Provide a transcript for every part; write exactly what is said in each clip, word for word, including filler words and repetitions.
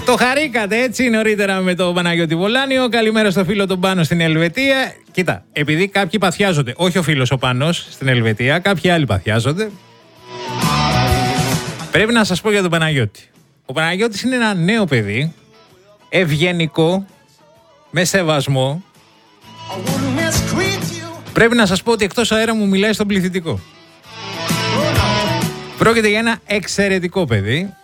Το χαρήκατε έτσι νωρίτερα με το Παναγιώτη Βολάνιο. Καλημέρα στο φίλο τον Πάνο στην Ελβετία. Κοίτα, επειδή κάποιοι παθιάζονται, όχι ο φίλος ο Πάνος στην Ελβετία, κάποιοι άλλοι παθιάζονται. Πρέπει να σας πω για τον Παναγιώτη. Ο Παναγιώτης είναι ένα νέο παιδί, ευγενικό, με σεβασμό. Πρέπει να σας πω ότι εκτός αέρα μου μιλάει στον πληθυντικό. Πρόκειται για ένα εξαιρετικό παιδί.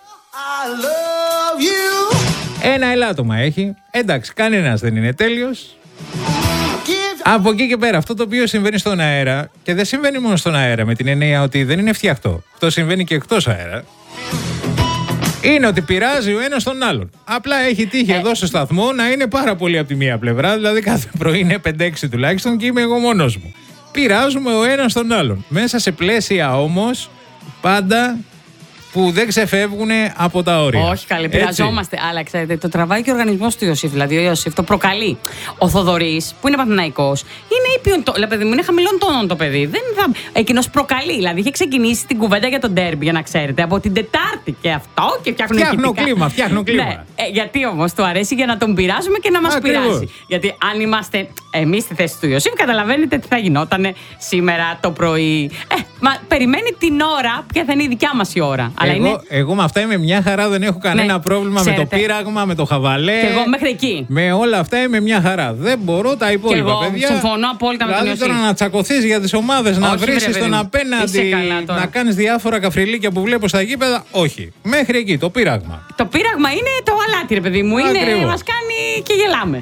Ένα ελάττωμα έχει. Εντάξει, κανένας δεν είναι τέλειος. Από εκεί και πέρα, αυτό το οποίο συμβαίνει στον αέρα, και δεν συμβαίνει μόνο στον αέρα με την έννοια ότι δεν είναι φτιαχτό, αυτό συμβαίνει και εκτός αέρα, είναι ότι πειράζει ο ένας τον άλλον. Απλά έχει τύχει εδώ στο σταθμό να είναι πάρα πολύ από τη μία πλευρά, δηλαδή κάθε πρωί είναι πέντε έξι τουλάχιστον και είμαι εγώ μόνος μου. Πειράζουμε ο ένας τον άλλον. Μέσα σε πλαίσια όμως πάντα που δεν ξεφεύγουν από τα όρια. Όχι, καλή, πειραζόμαστε. Αλλά ξέρετε, το τραβάει και ο οργανισμός του Ιωσήφ. Δηλαδή, ο Ιωσήφ το προκαλεί. Ο Θοδωρής, που είναι Παναθηναϊκός, είναι ήπιον. Το, δηλαδή, μου είναι χαμηλών τόνων το παιδί. Δεν θα... Εκείνος προκαλεί. Δηλαδή, είχε ξεκινήσει την κουβέντα για τον ντέρμπι, για να ξέρετε, από την Τετάρτη και αυτό και φτιάχνουν Φτιάχνω κλίμα, φτιάχνω κλίμα. Ναι. Ε, γιατί όμως του αρέσει για να τον πειράζουμε και να μας πειράζει. Γιατί αν είμαστε εμείς στη θέση του Ιωσήφ, καταλαβαίνετε τι θα γινόταν σήμερα το πρωί. Ε, μα περιμένει την ώρα, ποια θα είναι η δικιά μας η ώρα. Εγώ, είναι... εγώ με αυτά είμαι μια χαρά, δεν έχω κανένα ναι, πρόβλημα ξέρετε. με το πείραγμα, με το χαβαλέ. Και εγώ μέχρι εκεί. Με όλα αυτά είμαι μια χαρά. Δεν μπορώ τα υπόλοιπα, και εγώ, παιδιά. Συμφωνώ απόλυτα δηλαδή, με τον Ιωσήφ. Τώρα να τσακωθείς για τις ομάδες, να βρίσκεις τον απέναντι, να κάνεις διάφορα καφριλίκια που βλέπω στα γήπεδα. Όχι. Μέχρι εκεί το πείραγμα. Το πείραγμα είναι το αλάτι, ρε παιδί μου. Είναι, μας κάνει και γελάμε.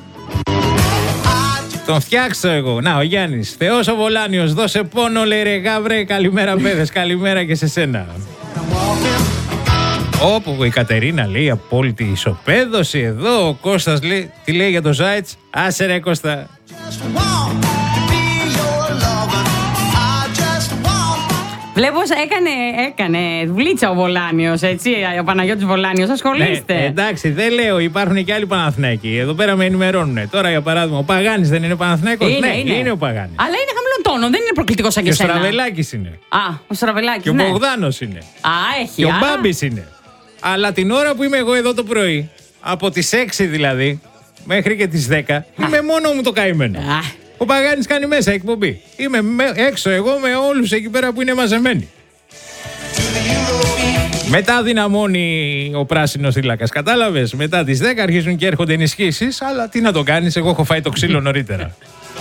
Τον φτιάξω εγώ. Να, ο Γιάννης. Θεός ο Βολάνιος, δώσε πόνο, λέει ρε γάβρε. Καλημέρα, παιδες. Καλημέρα και σε σένα. Όπου η Κατερίνα λέει απόλυτη ισοπαίδωση. Εδώ ο Κώστας λέει. Τι λέει για το Ζάιτς? Άσε ρε Κώστα. Βλέπω έκανε, έκανε δουλίτσα ο Βολάνιος, έτσι, ο Παναγιώτης Βολάνιος, ασχολείστε. Ναι, εντάξει, δεν λέω, υπάρχουν και άλλοι Παναθηναϊκοί. Εδώ πέρα με ενημερώνουν. Τώρα για παράδειγμα, ο Παγάνης δεν είναι Παναθηναϊκός? Είναι, ναι, είναι. είναι ο Παγάνης. Αλλά είναι χαμηλών τόνων, δεν είναι προκλητικός σαν και, και σένα. Και ο Στραβελάκης είναι. Α, ο Στραβελάκης. Και ναι. ο Μπογδάνος είναι. Α, έχει. Και άρα... ο Μπάμπης είναι. Αλλά την ώρα που είμαι εγώ εδώ το πρωί, από τις έξι δηλαδή, μέχρι και τις δέκα, α. είμαι μόνο μου το καημένο. Α. Ο Παγάνης κάνει μέσα εκπομπή. Είμαι έξω εγώ με όλους εκεί πέρα που είναι μαζεμένοι. Μετά δυναμώνει ο πράσινος θύλακας. Κατάλαβες, μετά τις δέκα αρχίζουν και έρχονται ενισχύσεις. Αλλά τι να το κάνεις, εγώ έχω φάει το ξύλο νωρίτερα.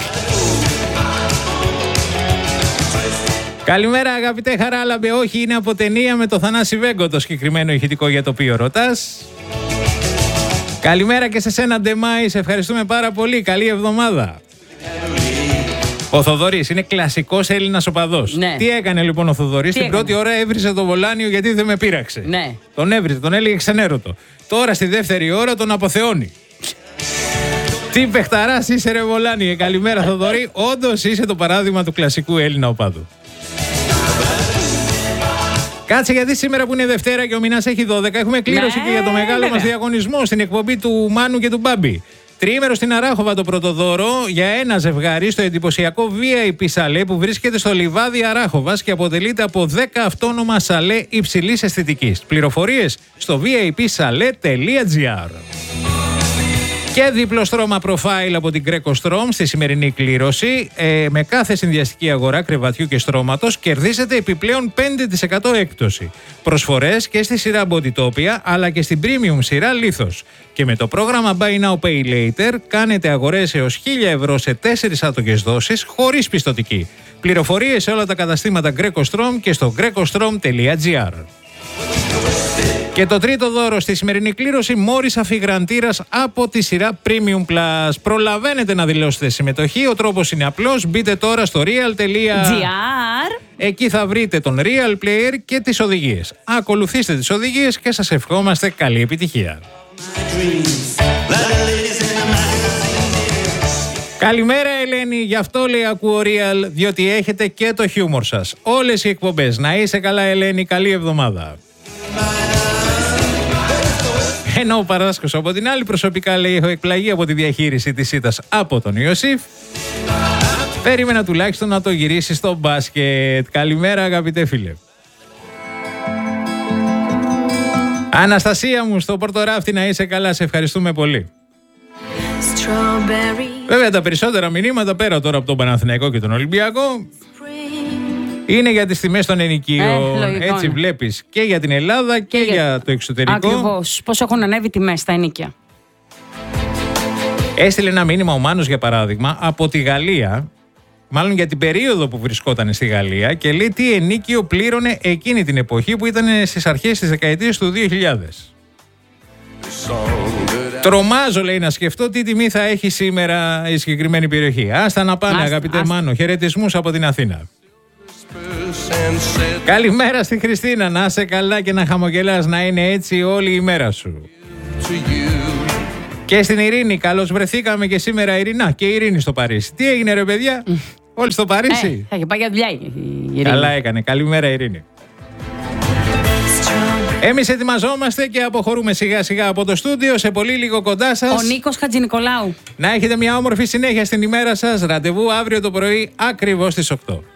Καλημέρα αγαπητέ Χαράλαμπε. Όχι, είναι από ταινία με το Θανάση Βέγκο το συγκεκριμένο ηχητικό για το οποίο ρωτάς. Καλημέρα και σε σένα Ντεμάη, σε ευχαριστούμε πάρα πολύ. Καλή εβδομάδα. Ο Θοδωρής είναι κλασικός Έλληνας οπαδός. Ναι. Τι έκανε λοιπόν ο Θοδωρής? Την πρώτη ώρα έβρισε το Βολάνιο γιατί δεν με πείραξε. Ναι. Τον έβρισε, τον έλεγε ξενέρωτο. Τώρα στη δεύτερη ώρα τον αποθεώνει. Τι παιχταράς είσαι ρε Βολάνιε. Καλημέρα Θοδωρή. Όντως είσαι το παράδειγμα του κλασικού Έλληνα οπαδού. Κάτσε γιατί σήμερα που είναι Δευτέρα και ο μηνάς έχει δώδεκα έχουμε κλήρωση ναι, και για το μεγάλο μας διαγωνισμό στην εκπομπή του Μάνου και του Μπάμπη. Τριήμερο στην Αράχοβα το πρώτο δώρο για ένα ζευγάρι στο εντυπωσιακό βι άι πι σαλέ που βρίσκεται στο λιβάδι Αράχοβας και αποτελείται από δέκα αυτόνομα σαλέ υψηλής αισθητικής. Πληροφορίες στο βι άι πι σαλέ τελεία τζι άρ. Και δίπλο στρώμα profile από την Greco Strom στη σημερινή κλήρωση. Ε, με κάθε συνδυαστική αγορά κρεβατιού και στρώματος κερδίζετε επιπλέον πέντε τοις εκατό έκπτωση. Προσφορές και στη σειρά Bodytopia αλλά και στην premium σειρά Lithos. Και με το πρόγραμμα Buy Now Pay Later κάνετε αγορές έως χίλια ευρώ σε τέσσερις άτοκες δόσεις χωρίς πιστωτική. Πληροφορίες σε όλα τα καταστήματα Greco Strom και στο greco strom τελεία τζι άρ. Και το τρίτο δώρο στη σημερινή κλήρωση, Μόρις αφιγραντήρας από τη σειρά Premium Plus. Προλαβαίνετε να δηλώσετε συμμετοχή, ο τρόπος είναι απλός. Μπείτε τώρα στο real τελεία τζι άρ. Εκεί θα βρείτε τον Real Player και τις οδηγίες. Ακολουθήστε τις οδηγίες και σας ευχόμαστε καλή επιτυχία. Καλημέρα Ελένη, γι' αυτό λέει ακούω Real, διότι έχετε και το χιούμορ σας. Όλες οι εκπομπές. Να είσαι καλά Ελένη, καλή εβδομάδα. Ενώ ο Παράσκος από την άλλη προσωπικά λέει έχω εκπλαγεί από τη διαχείριση της ήττας από τον Ιωσήφ. Περίμενα τουλάχιστον να το γυρίσει στο μπάσκετ. Καλημέρα αγαπητέ φίλε. Αναστασία μου, στο Πορτοράφτη να είσαι καλά, σε ευχαριστούμε πολύ. Strawberry. Βέβαια τα περισσότερα μηνύματα πέρα τώρα από τον Παναθηναϊκό και τον Ολυμπιακό είναι για τις τιμές των ενοικίων. Ε, Έτσι βλέπεις και για την Ελλάδα και, και για... για το εξωτερικό. Ακριβώς. Πώς έχουν ανέβει τιμές στα ενοίκια. Έστειλε ένα μήνυμα ο Μάνος για παράδειγμα από τη Γαλλία, μάλλον για την περίοδο που βρισκόταν στη Γαλλία, και λέει τι ενοίκιο πλήρωνε εκείνη την εποχή που ήταν στις αρχές της δεκαετίας του δύο χιλιάδες. Τρομάζω, λέει, να σκεφτώ τι τιμή θα έχει σήμερα η συγκεκριμένη περιοχή. Άστα να πάνε, άστα, αγαπητέ άστα. Μάνο, χαιρετισμούς από την Αθήνα. Καλημέρα στη Χριστίνα, να είσαι καλά και να χαμογελάς, να είναι έτσι όλη η μέρα σου. Και στην Ειρήνη, καλώς βρεθήκαμε και σήμερα, Ειρηνά, και η Ειρήνη στο Παρίσι. Τι έγινε ρε παιδιά, όλοι στο Παρίσι? Ε, θα είχε πάει για δουλειά η Ειρήνη. Καλά έκανε, καλημέρα Ειρήνη. Εμείς ετοιμαζόμαστε και αποχωρούμε σιγά σιγά από το στούντιο, σε πολύ λίγο κοντά σας. Ο Νίκος Χατζηνικολάου. Να έχετε μια όμορφη συνέχεια στην ημέρα σας, ραντεβού αύριο το πρωί ακριβώς στις οκτώ.